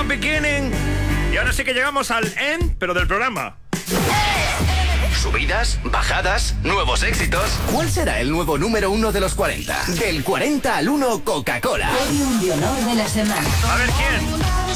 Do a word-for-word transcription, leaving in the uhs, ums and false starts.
the beginning. Y ahora sí que llegamos al end, pero del programa. Subidas, bajadas, nuevos éxitos. ¿Cuál será el nuevo número uno de los cuarenta? Del cuarenta al uno, Coca-Cola. Podium de honor de la semana. A ver quién.